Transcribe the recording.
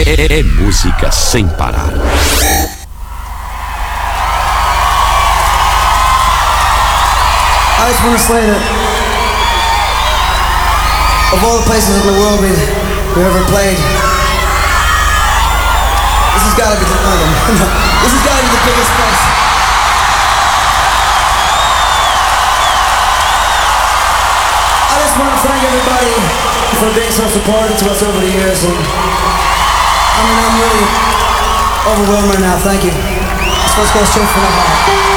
É música sem parar. I just want to say that of all the places in the world we've ever played, this has got to be one of them. This has got to be the biggest place. I just want to thank everybody for being so supportive to us over the years. And I'm really overwhelmed right now. Thank you. This goes straight from the heart.